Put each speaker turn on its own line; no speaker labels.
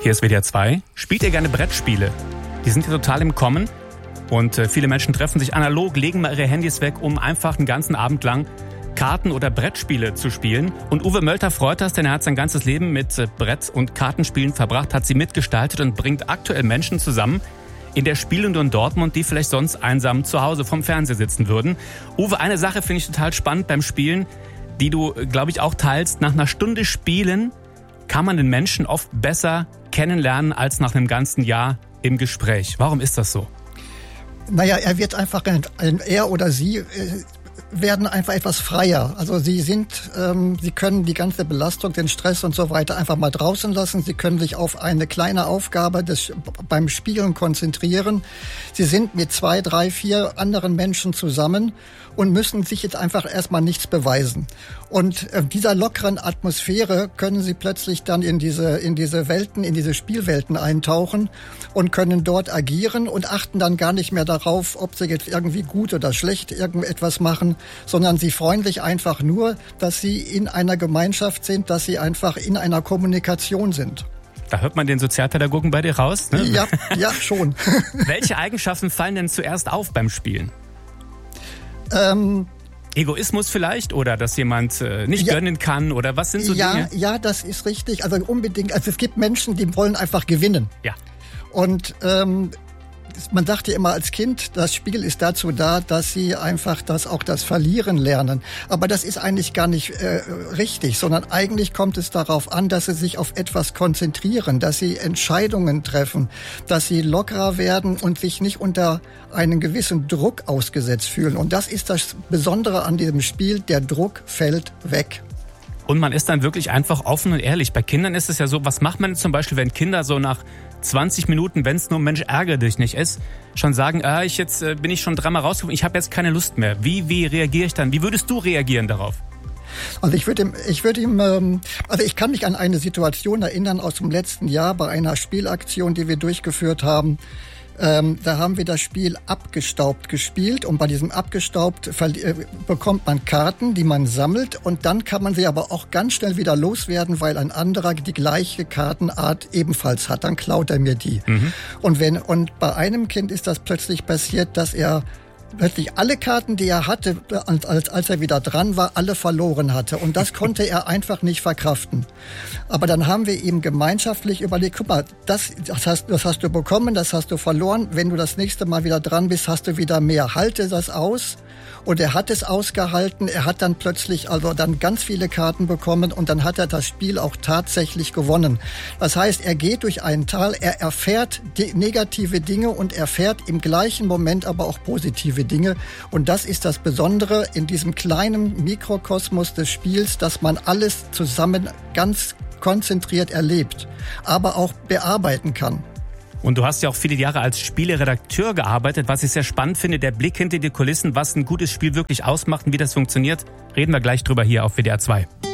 hier ist WDR 2. Spielt ihr gerne Brettspiele? Die sind ja total im Kommen und viele Menschen treffen sich analog, legen mal ihre Handys weg, um einfach den ganzen Abend lang Karten- oder Brettspiele zu spielen. Und Uwe Mölter freut das, denn er hat sein ganzes Leben mit Brett- und Kartenspielen verbracht, hat sie mitgestaltet und bringt aktuell Menschen zusammen in der Spielunion Dortmund, die vielleicht sonst einsam zu Hause vorm Fernseher sitzen würden. Uwe, eine Sache finde ich total spannend beim Spielen, die du, glaube ich, auch teilst. Nach einer Stunde Spielen kann man den Menschen oft besser kennenlernen als nach einem ganzen Jahr im Gespräch. Warum ist das so?
Naja, er oder sie werden einfach etwas freier. Also sie können die ganze Belastung, den Stress und so weiter einfach mal draußen lassen. Sie können sich auf eine kleine Aufgabe beim Spielen konzentrieren. Sie sind mit 2, 3, 4 anderen Menschen zusammen und müssen sich jetzt einfach erstmal nichts beweisen. Und dieser lockeren Atmosphäre können sie plötzlich dann in diese Welten, in diese Spielwelten eintauchen und können dort agieren und achten dann gar nicht mehr darauf, ob sie jetzt irgendwie gut oder schlecht irgendetwas machen, sondern sie freuen sich einfach nur, dass sie in einer Gemeinschaft sind, dass sie einfach in einer Kommunikation sind.
Da hört man den Sozialpädagogen bei dir raus, ne?
Ja, schon.
Welche Eigenschaften fallen denn zuerst auf beim Spielen? Egoismus vielleicht oder dass jemand nicht gönnen kann oder was sind so Dinge?
Ja, das ist richtig. Also unbedingt. Also es gibt Menschen, die wollen einfach gewinnen.
Ja.
Und man dachte immer als Kind, das Spiel ist dazu da, dass sie einfach das Verlieren lernen. Aber das ist eigentlich gar nicht richtig, sondern eigentlich kommt es darauf an, dass sie sich auf etwas konzentrieren, dass sie Entscheidungen treffen, dass sie lockerer werden und sich nicht unter einen gewissen Druck ausgesetzt fühlen. Und das ist das Besondere an diesem Spiel, der Druck fällt weg.
Und man ist dann wirklich einfach offen und ehrlich. Bei Kindern ist es ja so, was macht man zum Beispiel, wenn Kinder so nach 20 Minuten, wenn es nur Mensch, ärgere dich nicht ist, schon sagen, jetzt bin ich schon dreimal rausgekommen, ich habe jetzt keine Lust mehr. Wie reagiere ich dann? Wie würdest du reagieren darauf?
Also ich kann mich an eine Situation erinnern aus dem letzten Jahr bei einer Spielaktion, die wir durchgeführt haben. Da haben wir das Spiel Abgestaubt gespielt und bei diesem Abgestaubt bekommt man Karten, die man sammelt und dann kann man sie aber auch ganz schnell wieder loswerden, weil ein anderer die gleiche Kartenart ebenfalls hat. Dann klaut er mir die. Mhm. Und bei einem Kind ist das plötzlich passiert, dass er plötzlich alle Karten, die er hatte, als er wieder dran war, alle verloren hatte. Und das konnte er einfach nicht verkraften. Aber dann haben wir ihm gemeinschaftlich überlegt, guck mal, das hast du bekommen, das hast du verloren. Wenn du das nächste Mal wieder dran bist, hast du wieder mehr. Halte das aus. Und er hat es ausgehalten. Er hat dann plötzlich dann ganz viele Karten bekommen und dann hat er das Spiel auch tatsächlich gewonnen. Das heißt, er geht durch ein Tal, er erfährt negative Dinge und erfährt im gleichen Moment aber auch positive Dinge. Und das ist das Besondere in diesem kleinen Mikrokosmos des Spiels, dass man alles zusammen ganz konzentriert erlebt, aber auch bearbeiten kann.
Und du hast ja auch viele Jahre als Spieleredakteur gearbeitet, was ich sehr spannend finde, der Blick hinter die Kulissen, was ein gutes Spiel wirklich ausmacht und wie das funktioniert, reden wir gleich drüber hier auf WDR 2.